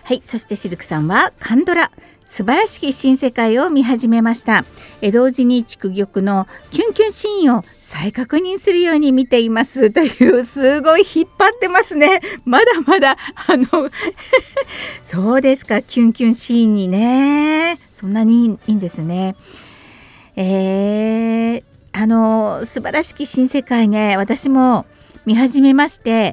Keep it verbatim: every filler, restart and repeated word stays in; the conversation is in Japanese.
はい、そしてシルクさんはカンドラ素晴らしき新世界を見始めました。え同時に築玉のキュンキュンシーンを再確認するように見ていますという、すごい引っ張ってますね。まだまだあのそうですか、キュンキュンシーンにね、そんなにいいんですね。えー、あの素晴らしき新世界ね、私も見始めまして、